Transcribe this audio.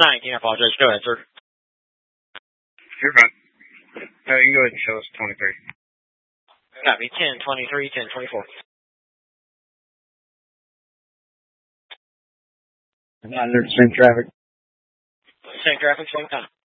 19, I apologize. Go ahead, sir. You're fine. You can go ahead and show us 23. Copy. 1023, 1024. 900, same traffic. Same traffic, same time.